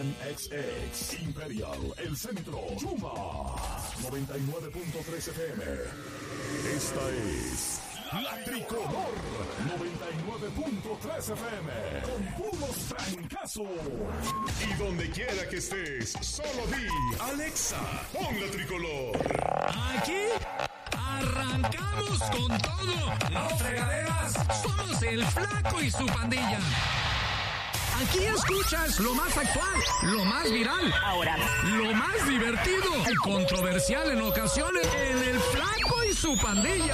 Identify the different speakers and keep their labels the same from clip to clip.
Speaker 1: MXX, Imperial, El Centro, Yuma, 99.3 FM. Esta es La Tricolor, 99.3 FM, con puros trancazos. Y donde quiera que estés, solo di, Alexa, pon La Tricolor.
Speaker 2: Aquí arrancamos con todo. No fregaderas, somos el Flaco y su pandilla. Aquí escuchas lo más actual, lo más viral, ahora lo más divertido y controversial en ocasiones en el Flaco y su pandilla.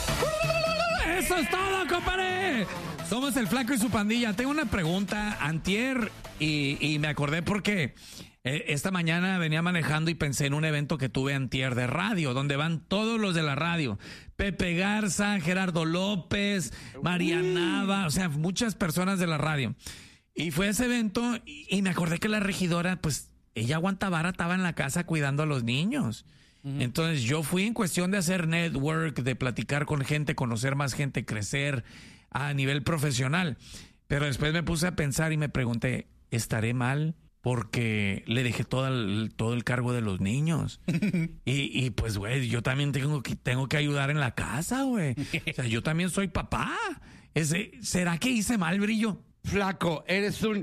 Speaker 2: ¡Eso es todo, compadre! Somos el Flaco y su pandilla. Tengo una pregunta, antier, y me acordé porque esta mañana venía manejando y pensé en un evento que tuve antier de radio, donde van todos los de la radio. Pepe Garza, Gerardo López, María Nava, o sea, muchas personas de la radio. Y fue ese evento y me acordé que la regidora, pues, ella aguanta vara, estaba en la casa cuidando a los niños. Entonces yo fui en cuestión de hacer network, de platicar con gente, conocer más gente, crecer a nivel profesional. Pero después me puse a pensar y me pregunté, ¿estaré mal? Porque le dejé todo el cargo de los niños. y pues, güey, yo también tengo que ayudar en la casa, güey. O sea, yo también soy papá. ¿Será que hice mal, Brillo?
Speaker 3: Flaco, eres un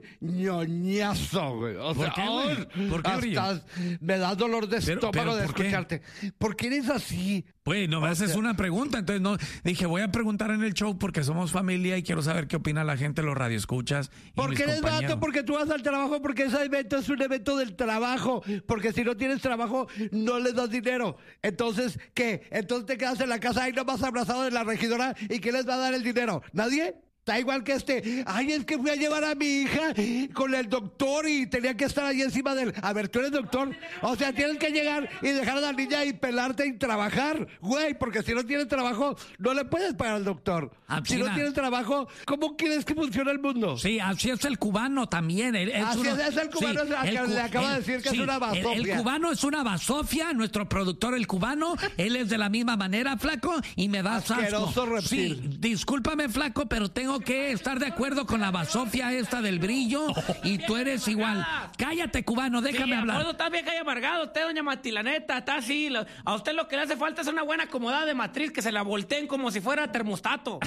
Speaker 3: ñoñazo, güey. O sea,
Speaker 2: ¿Por qué,
Speaker 3: hasta me da dolor de estómago de escucharte. ¿Por qué eres así?
Speaker 2: Pues no me haces una pregunta, entonces no dije, voy a preguntar en el show porque somos familia y quiero saber qué opina la gente, los radioescuchas.
Speaker 3: Porque eres vato, porque tú vas al trabajo, porque ese evento es un evento del trabajo, porque si no tienes trabajo no les das dinero. Entonces, ¿qué? Entonces te quedas en la casa ahí nomás abrazado de la regidora y ¿quién les va a dar el dinero? ¿Nadie? Está igual que ay, es que fui a llevar a mi hija con el doctor y tenía que estar ahí encima del... A ver, ¿tú eres doctor? O sea, tienes que llegar y dejar a la niña y pelarte y trabajar, güey, porque si no tienes trabajo, no le puedes pagar al doctor. Si no tienes trabajo, ¿cómo quieres que funcione el mundo?
Speaker 2: Sí, así es el cubano también.
Speaker 3: Es el cubano, sí, le acaba de decir que es una basofia.
Speaker 2: El cubano es una basofia, nuestro productor, el cubano, él es de la misma manera, Flaco, y me da asco.
Speaker 3: Reptil.
Speaker 2: Sí, discúlpame, Flaco, pero tengo que estar de acuerdo con la basofia esta del Brillo y tú eres igual. Cállate, cubano, déjame hablar.
Speaker 4: Bueno, está bien que haya amargado usted, doña Mati, la neta, está así. A usted lo que le hace falta es una buena acomodada de matriz, que se la volteen como si fuera termostato.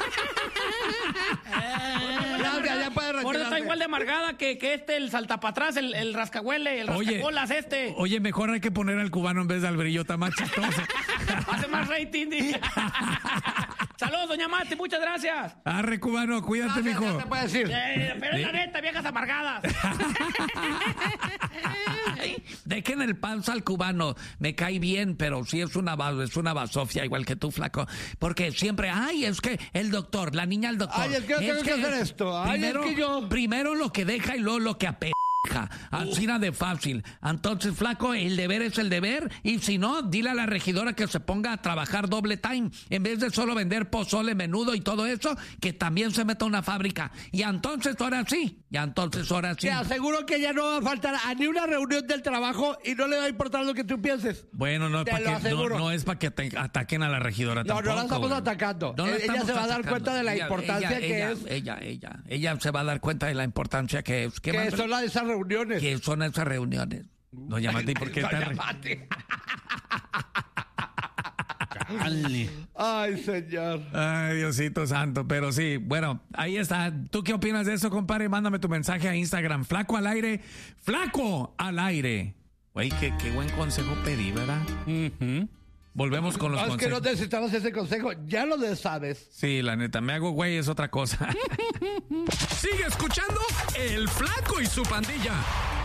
Speaker 3: Ya puede retirarse.
Speaker 4: Por eso está igual de amargada que el saltapatrás, el rascahuele, el rascacolas
Speaker 2: Oye, mejor hay que poner al cubano en vez del Brillo, está más chistoso.
Speaker 4: Hace más rating. Saludos, doña Mati, muchas gracias.
Speaker 2: Arre, cubano, cuídate, mijo.
Speaker 3: ¿Qué te puede decir?
Speaker 4: Pero la neta, viejas amargadas.
Speaker 2: Dejen el panza al cubano. Me cae bien, pero sí es una basofia, igual que tú, Flaco. Porque siempre, es que el doctor, la niña al doctor.
Speaker 3: Ay, es que yo tengo que hacer esto.
Speaker 2: Primero lo que deja y luego lo que apega. Así de fácil. Entonces, Flaco, el deber es el deber. Y si no, dile a la regidora que se ponga a trabajar doble time. En vez de solo vender pozole, menudo y todo eso, que también se meta a una fábrica. Y entonces ahora sí.
Speaker 3: Te aseguro que ya no va a faltar a ni una reunión del trabajo y no le va a importar lo que tú pienses.
Speaker 2: Bueno, no es para que ataquen a la regidora tampoco.
Speaker 3: No la estamos atacando. Ella se va a dar cuenta de la importancia que es.
Speaker 2: Ella se va a dar cuenta de la importancia que es.
Speaker 3: Que son esas reuniones.
Speaker 2: ¿Qué son esas reuniones? Doña Mati, ¿por qué
Speaker 3: Doña Mati. Ay, señor.
Speaker 2: Ay, Diosito santo. Pero sí, bueno, ahí está. ¿Tú qué opinas de eso, compadre? Mándame tu mensaje a Instagram. Flaco al aire. ¡Flaco al aire! Güey, qué buen consejo pedí, ¿verdad? Volvemos con los consejos.
Speaker 3: Es que no necesitamos ese consejo. Ya lo sabes.
Speaker 2: Sí, la neta. Me hago güey es otra cosa. Sigue escuchando El Flaco y su pandilla.